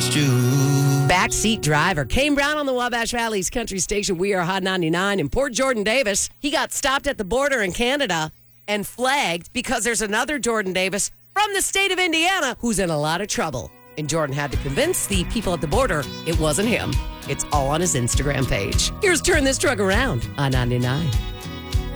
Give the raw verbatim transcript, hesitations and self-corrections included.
trust you. Backseat driver Kane Brown on the Wabash Valley's country station. We are Hot ninety-nine. And poor Jordan Davis, he got stopped at the border in Canada and flagged because there's another Jordan Davis from the state of Indiana who's in a lot of trouble. And Jordan had to convince the people at the border it wasn't him. It's all on his Instagram page. Here's Turn This Truck Around on ninety-nine.